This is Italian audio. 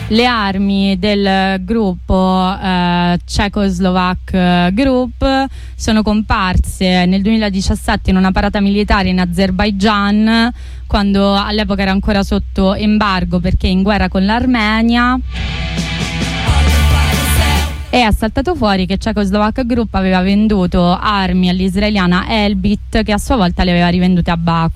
Le armi del gruppo Czechoslovak Group sono comparse nel 2017 in una parata militare in Azerbaigian, quando all'epoca era ancora sotto embargo perché in guerra con l'Armenia. E è saltato fuori che Czechoslovak Group aveva venduto armi all'israeliana Elbit, che a sua volta le aveva rivendute a Baku.